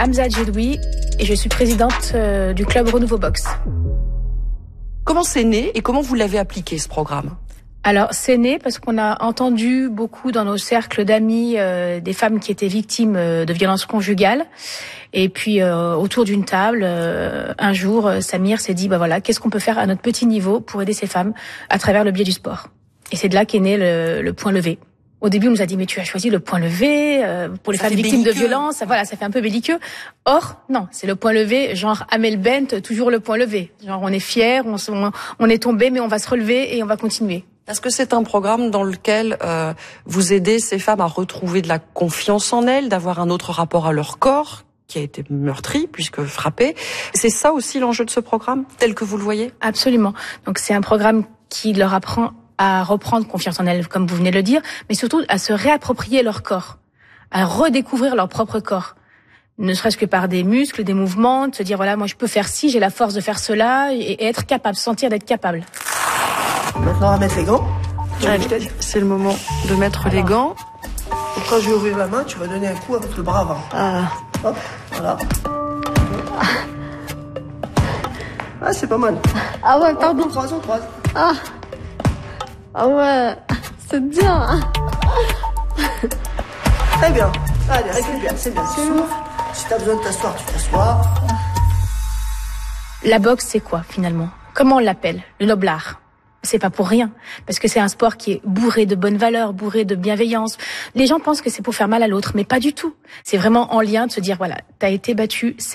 Hamza Djedoui et je suis présidente du club Renouveau Boxe. Comment c'est né et comment vous l'avez appliqué ce programme ? Alors c'est né parce qu'on a entendu beaucoup dans nos cercles d'amis des femmes qui étaient victimes de violences conjugales. Et puis autour d'une table, un jour, Samir s'est dit qu'est-ce qu'on peut faire à notre petit niveau pour aider ces femmes à travers le biais du sport. Et c'est de là qu'est né le point levé. Au début, on nous a dit mais tu as choisi le point levé pour les femmes victimes de violences, ça fait un peu belliqueux. Or non, c'est le point levé, genre Amel Bent, toujours le point levé. Genre on est fiers, on est tombé mais on va se relever et on va continuer. Est-ce que c'est un programme dans lequel vous aidez ces femmes à retrouver de la confiance en elles, d'avoir un autre rapport à leur corps qui a été meurtri puisque frappé? C'est ça aussi l'enjeu de ce programme, tel que vous le voyez? Absolument. Donc c'est un programme qui leur apprend à reprendre confiance en elles, comme vous venez de le dire, mais surtout à se réapproprier leur corps, à redécouvrir leur propre corps. Ne serait-ce que par des muscles, des mouvements, de se dire moi je peux faire ci, j'ai la force de faire cela, et être capable, sentir d'être capable. Maintenant, on va mettre les gants. Allez, c'est le moment de mettre les gants. Et quand je vais ouvrir la main, tu vas donner un coup avec le bras avant. Hop, voilà. Ah, c'est pas mal. Ah ouais, pardon. On croise. Ah ouais, c'est bien. Très bien. Allez, récupère, c'est bien. Souffle. Si t'as besoin de t'asseoir, tu t'assois. La boxe, c'est quoi finalement? Comment on l'appelle? Le noble art. C'est pas pour rien, parce que c'est un sport qui est bourré de bonnes valeurs, bourré de bienveillance. Les gens pensent que c'est pour faire mal à l'autre, mais pas du tout. C'est vraiment en lien de se dire t'as été battu,